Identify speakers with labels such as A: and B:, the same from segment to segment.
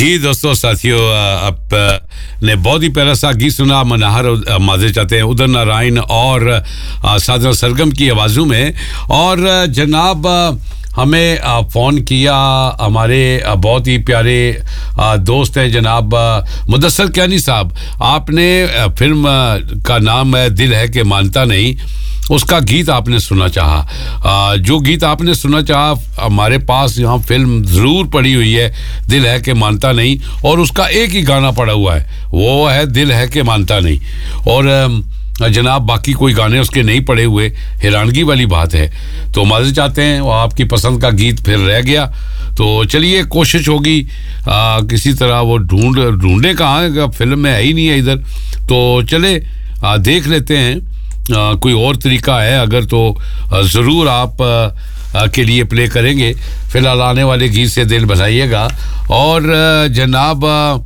A: जी दोस्तों साथियों, आपने बहुत ही प्यारा सा गीत सुना मनहर माजरे चाहते हैं उदय नारायण और साधना सरगम की आवाज़ों में। और जनाब हमें फ़ोन किया हमारे बहुत ही प्यारे दोस्त हैं जनाब मुदस्सर कियानी साहब। आपने फिल्म का नाम है दिल है कि मानता नहीं, उसका गीत आपने सुनना चाहा। जो गीत आपने सुनना चाहा हमारे पास यहाँ फिल्म ज़रूर पड़ी हुई है दिल है कि मानता नहीं, और उसका एक ही गाना पड़ा हुआ है, वो है दिल है कि मानता नहीं। और जनाब बाकी कोई गाने उसके नहीं पड़े हुए, हैरानगी वाली बात है। तो माज़रत चाहते हैं, वो आपकी पसंद का गीत फिर रह गया। तो चलिए कोशिश होगी किसी तरह वो ढूंढे कहाँ है, फिल्म में है ही नहीं है इधर। तो चले देख लेते हैं कोई और तरीका है अगर तो ज़रूर आप के लिए प्ले करेंगे। फ़िलहाल आने वाले गीत से दिल बधाइएगा। और जनाब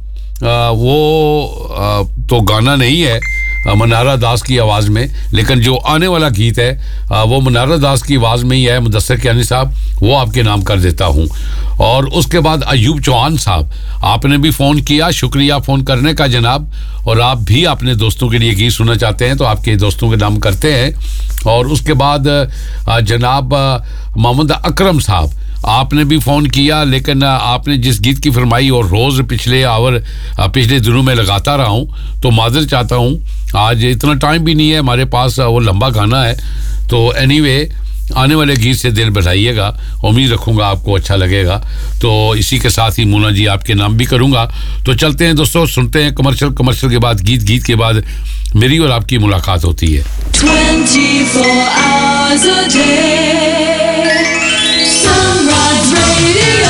A: वो तो गाना नहीं है मनारा दास की आवाज़ में, लेकिन जो आने वाला गीत है वो मनारा दास की आवाज़ में ही है। मुदस्सर कियानी साहब वो आपके नाम कर देता हूँ। और उसके बाद अयूब चौहान साहब, आपने भी फ़ोन किया, शुक्रिया फ़ोन करने का जनाब। और आप भी अपने दोस्तों के लिए गीत सुनना चाहते हैं तो आपके दोस्तों के नाम करते हैं। और उसके बाद जनाब मोहम्मद अकरम साहब, आपने भी फ़ोन किया, लेकिन आपने जिस गीत की फरमाई और रोज़ पिछले दिनों में लगाता रहा हूँ, तो माज़रत चाहता हूँ, आज इतना टाइम भी नहीं है हमारे पास, वो लंबा गाना है। तो एनीवे आने वाले गीत से दिल बधाइएगा, उम्मीद रखूँगा आपको अच्छा लगेगा। तो इसी के साथ ही मुन्ना जी आपके नाम भी करूँगा। तो चलते हैं दोस्तों, सुनते हैं कमर्शियल के बाद गीत के बाद मेरी और आपकी मुलाकात होती है।
B: 24 hours a day, Sunrise Radio।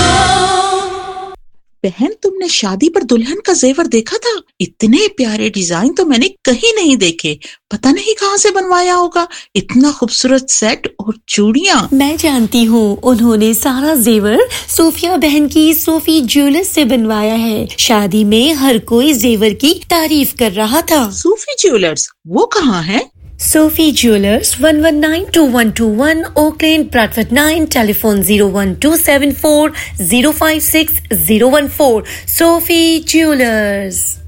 C: बहन, तुमने शादी पर दुल्हन का जेवर देखा था? इतने प्यारे डिजाइन तो मैंने कहीं नहीं देखे, पता नहीं कहाँ से बनवाया होगा। इतना खूबसूरत सेट और चूड़ियाँ।
D: मैं जानती हूँ, उन्होंने सारा जेवर सोफिया बहन की सोफी ज्वेलर्स से बनवाया है। शादी में हर कोई जेवर की तारीफ कर रहा था।
C: सोफी ज्वेलर्स वो कहाँ है?
D: Sophie Jewelers, 1192121 Oak Lane, Bradford 9, telephone 01274 056 014. Sophie Jewelers.